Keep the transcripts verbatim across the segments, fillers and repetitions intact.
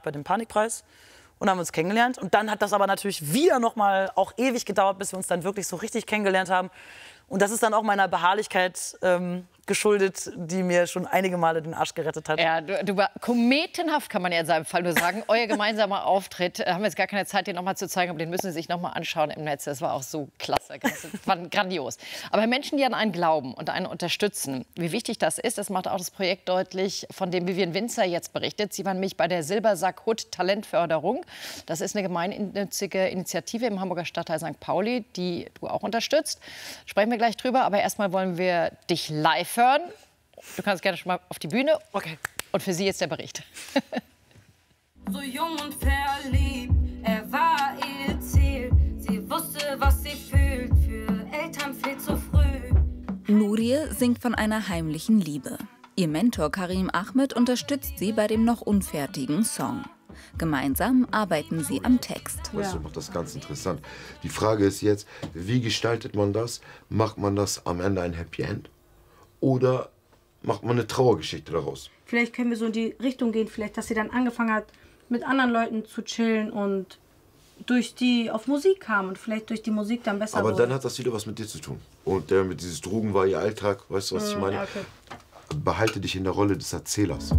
bei dem Panikpreis und haben uns kennengelernt. Und dann hat das aber natürlich wieder noch mal auch ewig gedauert, bis wir uns dann wirklich so richtig kennengelernt haben. Und das ist dann auch meiner Beharrlichkeit ähm, geschuldet, die mir schon einige Male den Arsch gerettet hat. Ja, du, du war kometenhaft, kann man ja in seinem Fall nur sagen. Euer gemeinsamer Auftritt, äh, haben wir jetzt gar keine Zeit, den noch mal zu zeigen, aber den müssen Sie sich noch mal anschauen im Netz. Das war auch so klasse, das war grandios. Aber Menschen, die an einen glauben und einen unterstützen, wie wichtig das ist, das macht auch das Projekt deutlich, von dem Vivian Winzer jetzt berichtet. Sie waren nämlich bei der Silbersack-Hood Talentförderung. Das ist eine gemeinnützige Initiative im Hamburger Stadtteil Sankt Pauli, die du auch unterstützt. Sprechen wir gleich drüber, aber erstmal wollen wir dich live hören. Du kannst gerne schon mal auf die Bühne. Okay. Und für Sie jetzt der Bericht. So jung und verliebt, er war ihr Ziel. Sie wusste, was sie fühlt, für Eltern viel zu früh. Nurie singt von einer heimlichen Liebe. Ihr Mentor Karim Ahmed unterstützt sie bei dem noch unfertigen Song. Gemeinsam arbeiten sie am Text. Weißt du, macht das ganz interessant. Die Frage ist jetzt, wie gestaltet man das? Macht man das am Ende ein Happy End? Oder macht man eine Trauergeschichte daraus? Vielleicht können wir so in die Richtung gehen, vielleicht, dass sie dann angefangen hat, mit anderen Leuten zu chillen und durch die auf Musik kam und vielleicht durch die Musik dann besser Aber wurde. dann hat das wieder was mit dir zu tun. Und der mit dieses Drogen war ihr Alltag, weißt du, was ich meine? Ja, okay. Behalte dich in der Rolle des Erzählers.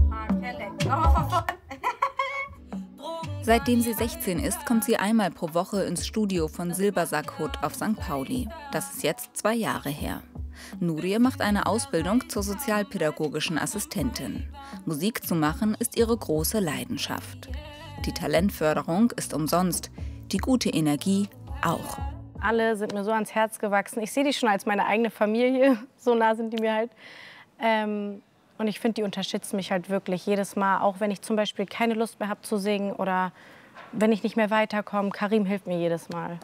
Seitdem sie sechzehn ist, kommt sie einmal pro Woche ins Studio von Silbersack-Hood auf Sankt Pauli. Das ist jetzt zwei Jahre her. Nurie macht eine Ausbildung zur sozialpädagogischen Assistentin. Musik zu machen ist ihre große Leidenschaft. Die Talentförderung ist umsonst, die gute Energie auch. Alle sind mir so ans Herz gewachsen. Ich sehe die schon als meine eigene Familie, so nah sind die mir halt. Ähm, und ich finde, die unterstützen mich halt wirklich jedes Mal, auch wenn ich zum Beispiel keine Lust mehr habe zu singen oder wenn ich nicht mehr weiterkomme. Karim hilft mir jedes Mal.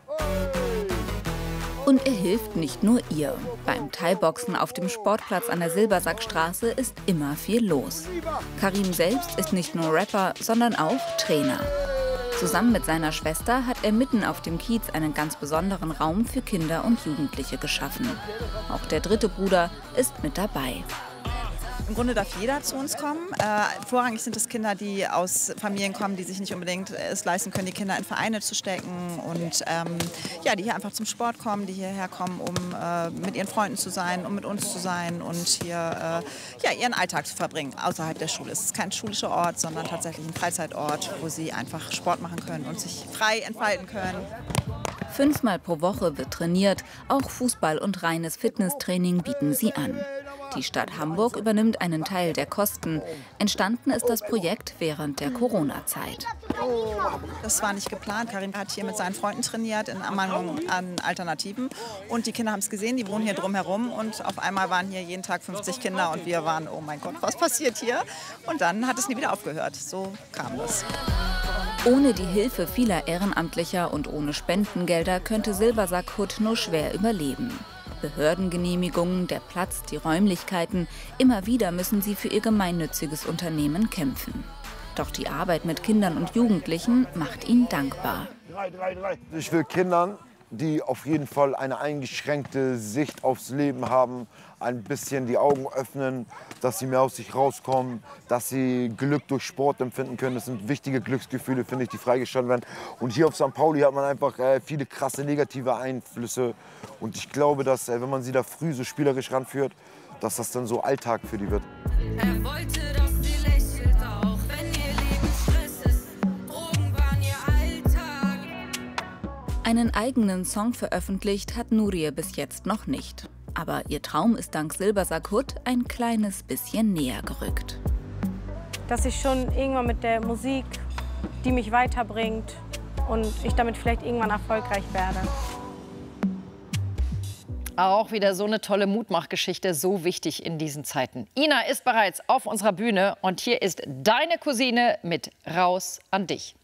Und er hilft nicht nur ihr. Beim Thai-Boxen auf dem Sportplatz an der Silbersackstraße ist immer viel los. Karim selbst ist nicht nur Rapper, sondern auch Trainer. Zusammen mit seiner Schwester hat er mitten auf dem Kiez einen ganz besonderen Raum für Kinder und Jugendliche geschaffen. Auch der dritte Bruder ist mit dabei. Im Grunde darf jeder zu uns kommen. Äh, vorrangig sind es Kinder, die aus Familien kommen, die sich nicht unbedingt es leisten können, die Kinder in Vereine zu stecken. Und ähm, ja, die hier einfach zum Sport kommen, die hierher kommen, um äh, mit ihren Freunden zu sein, um mit uns zu sein und hier äh, ja, ihren Alltag zu verbringen außerhalb der Schule. Es ist kein schulischer Ort, sondern tatsächlich ein Freizeitort, wo sie einfach Sport machen können und sich frei entfalten können. Fünfmal pro Woche wird trainiert, auch Fußball und reines Fitnesstraining bieten sie an. Die Stadt Hamburg übernimmt einen Teil der Kosten. Entstanden ist das Projekt während der Corona-Zeit. Das war nicht geplant. Karim hat hier mit seinen Freunden trainiert in Ermangelung an Alternativen. Und die Kinder haben es gesehen, die wohnen hier drumherum. Und auf einmal waren hier jeden Tag fünfzig Kinder und wir waren, oh mein Gott, was passiert hier? Und dann hat es nie wieder aufgehört. So kam das. Ohne die Hilfe vieler Ehrenamtlicher und ohne Spendengelder könnte Silbersack-Hood nur schwer überleben. Behördengenehmigungen, der Platz, die Räumlichkeiten. Immer wieder müssen sie für ihr gemeinnütziges Unternehmen kämpfen. Doch die Arbeit mit Kindern und Jugendlichen macht ihn dankbar. Ich will Kindern, die auf jeden Fall eine eingeschränkte Sicht aufs Leben haben, ein bisschen die Augen öffnen, dass sie mehr aus sich rauskommen, dass sie Glück durch Sport empfinden können. Das sind wichtige Glücksgefühle, finde ich, die freigestellt werden. Und hier auf Sankt Pauli hat man einfach äh, viele krasse negative Einflüsse. Und ich glaube, dass, äh, wenn man sie da früh so spielerisch ranführt, dass das dann so Alltag für die wird. Er wollte, dass sie lächelt, auch wenn ihr Leben Stress ist. Drogen waren ihr Alltag. Einen eigenen Song veröffentlicht hat Nurie bis jetzt noch nicht. Aber ihr Traum ist dank Silbersack-Hood ein kleines bisschen näher gerückt. Dass ich schon irgendwann mit der Musik, die mich weiterbringt und ich damit vielleicht irgendwann erfolgreich werde. Auch wieder so eine tolle Mutmachgeschichte, so wichtig in diesen Zeiten. Ina ist bereits auf unserer Bühne und hier ist deine Cousine mit Raus an dich.